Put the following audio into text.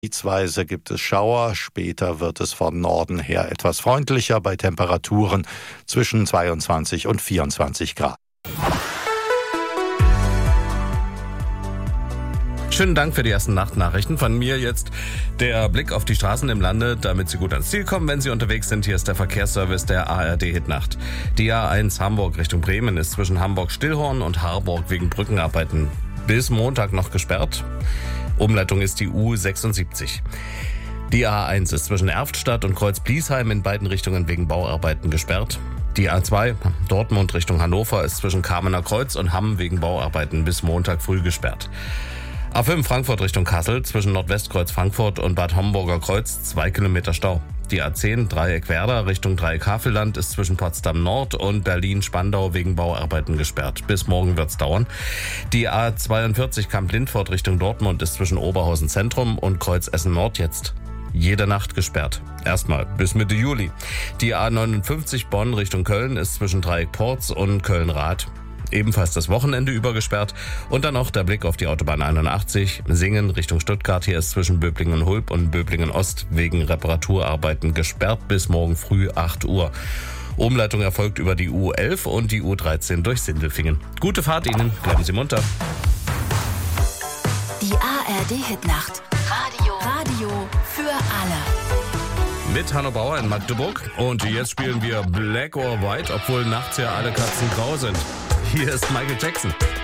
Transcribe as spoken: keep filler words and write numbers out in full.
Gebietsweise gibt es Schauer, später wird es von Norden her etwas freundlicher bei Temperaturen zwischen zweiundzwanzig und vierundzwanzig Grad. Schönen Dank für die ersten Nachtnachrichten. Von mir jetzt der Blick auf die Straßen im Lande, damit Sie gut ans Ziel kommen, wenn Sie unterwegs sind. Hier ist der Verkehrsservice der A R D-Hitnacht. Die A eins Hamburg Richtung Bremen ist zwischen Hamburg-Stillhorn und Harburg wegen Brückenarbeiten bis Montag noch gesperrt. Umleitung ist die U sechsundsiebzig. Die A eins ist zwischen Erftstadt und Kreuz-Bliesheim in beiden Richtungen wegen Bauarbeiten gesperrt. Die A zwei Dortmund Richtung Hannover ist zwischen Kamener Kreuz und Hamm wegen Bauarbeiten bis Montag früh gesperrt. A fünf Frankfurt Richtung Kassel zwischen Nordwestkreuz Frankfurt und Bad Homburger Kreuz zwei Kilometer Stau. Die A zehn Dreieck Werder Richtung Dreieck Havelland ist zwischen Potsdam Nord und Berlin-Spandau wegen Bauarbeiten gesperrt. Bis morgen wird's dauern. Die A zweiundvierzig Kamp-Lindfort Richtung Dortmund ist zwischen Oberhausen Zentrum und Kreuz Essen Nord jetzt jede Nacht gesperrt. Erstmal bis Mitte Juli. Die A neunundfünfzig Bonn Richtung Köln ist zwischen Dreieck Porz und Köln-Rath ebenfalls das Wochenende über gesperrt. Und dann noch der Blick auf die Autobahn einundachtzig, Singen Richtung Stuttgart. Hier ist zwischen Böblingen-Hulb und Böblingen-Ost wegen Reparaturarbeiten gesperrt bis morgen früh acht Uhr. Umleitung erfolgt über die U elf und die U dreizehn durch Sindelfingen. Gute Fahrt Ihnen, bleiben Sie munter. Die A R D-Hitnacht. Radio. Radio für alle. Mit Hanno Bauer in Magdeburg. Und jetzt spielen wir Black or White, obwohl nachts ja alle Katzen grau sind. Hier ist Michael Jackson.